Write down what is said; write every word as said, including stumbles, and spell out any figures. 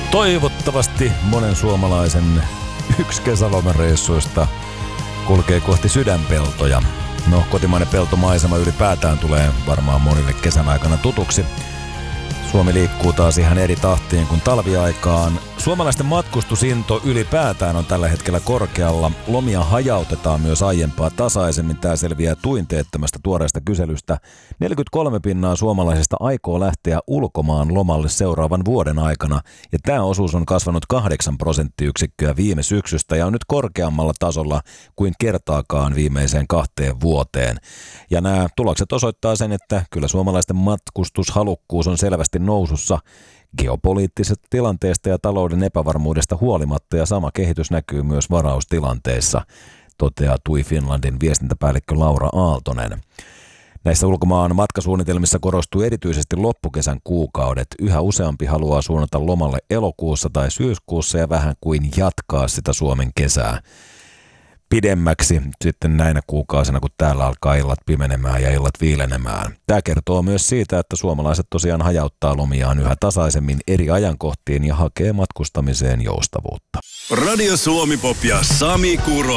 Toivottavasti monen suomalaisen yksi kesälomareissuista kulkee kohti sydänpeltoja. No, kotimainen peltomaisema ylipäätään tulee varmaan monille kesän aikana tutuksi. Suomi liikkuu taas ihan eri tahtiin kuin talviaikaan. Suomalaisten matkustusinto ylipäätään on tällä hetkellä korkealla. Lomia hajautetaan myös aiempaa tasaisemmin. Tämä selviää tuin teettämästä tuoreesta kyselystä. neljäkymmentäkolme pinnaa suomalaisista aikoo lähteä ulkomaan lomalle seuraavan vuoden aikana. Ja tämä osuus on kasvanut kahdeksan prosenttiyksikköä viime syksystä ja on nyt korkeammalla tasolla kuin kertaakaan viimeiseen kahteen vuoteen. Ja nämä tulokset osoittaa sen, että kyllä suomalaisten matkustushalukkuus on selvästi nousussa geopoliittisesta tilanteesta ja talouden epävarmuudesta huolimatta, ja sama kehitys näkyy myös varaustilanteissa, toteaa T U I Finlandin viestintäpäällikkö Laura Aaltonen. Näissä ulkomaan matkasuunnitelmissa korostuu erityisesti loppukesän kuukaudet. Yhä useampi haluaa suunnata lomalle elokuussa tai syyskuussa ja vähän kuin jatkaa sitä Suomen kesää pidemmäksi sitten näinä kuukausina, kun täällä alkaa illat pimenemään ja illat viilenemään. Tämä kertoo myös siitä, että suomalaiset tosiaan hajauttaa lomiaan yhä tasaisemmin eri ajankohtiin ja hakee matkustamiseen joustavuutta. Radio Suomi Pop ja Sami Kuro.